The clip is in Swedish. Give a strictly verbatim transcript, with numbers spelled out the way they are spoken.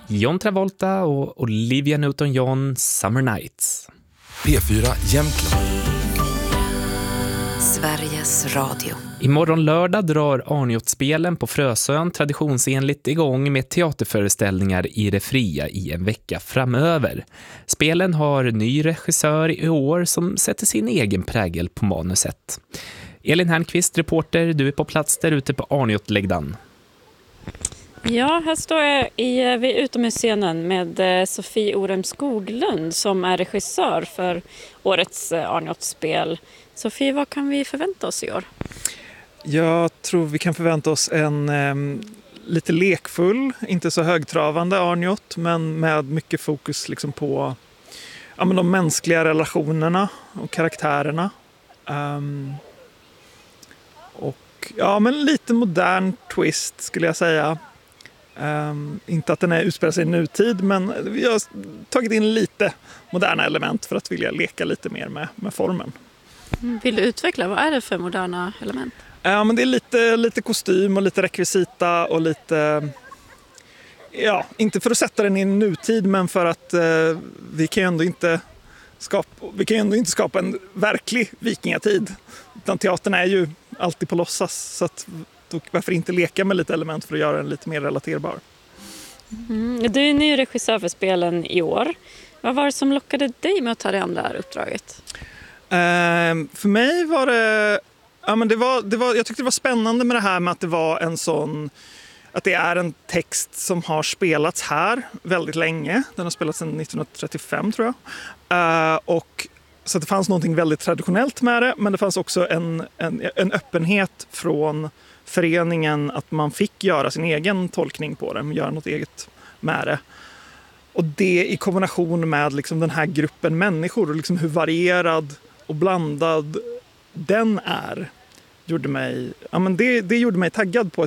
John Travolta och Olivia Newton-John, Summer Nights. P fyra Jämtland. Sveriges Radio. Imorgon lördag drar Arnjotspelen på Frösön traditionsenligt igång med teaterföreställningar i det fria i en vecka framöver. Spelen har ny regissör i år som sätter sin egen prägel på manuset. Elin Hernqvist, reporter, du är på plats där ute på Arnjotläggdan. Ja, här står jag i, vid utomhusscenen med Sofie Orem Skoglund som är regissör för årets Arnjotspel. Sofie, vad kan vi förvänta oss i år? Jag tror vi kan förvänta oss en eh, lite lekfull, inte så högtravande Arnjot, men med mycket fokus liksom på ja, men de mänskliga relationerna och karaktärerna. Um, och ja, men lite modern twist skulle jag säga. Um, inte att den är utspelar sig i nutid, men vi har tagit in lite moderna element för att vilja leka lite mer med, med formen. Vill du utveckla? Vad är det för moderna element? Ja, men det är lite, lite kostym och lite rekvisita och lite... Ja, inte för att sätta den i en nutid, men för att eh, vi kan ju ändå inte skapa, vi kan ju ändå inte skapa en verklig vikingatid. Utan teatern är ju alltid på låtsas, så att, då, varför inte leka med lite element för att göra den lite mer relaterbar? Mm, du är ny regissör för spelen i år. Vad var det som lockade dig med att ta dig an det här uppdraget? Uh, för mig var det, ja, men det var, det var, jag tyckte det var spännande med det här med att det var en sån, att det är en text som har spelats här väldigt länge. Den har spelats sedan nittonhundratrettiofem tror jag. Uh, och så det fanns någonting väldigt traditionellt med det, men det fanns också en, en, en öppenhet från föreningen att man fick göra sin egen tolkning på det, göra något eget med det. Och det i kombination med liksom den här gruppen människor och liksom hur varierad och blandad den är gjorde mig, ja, men det, det gjorde mig taggad på,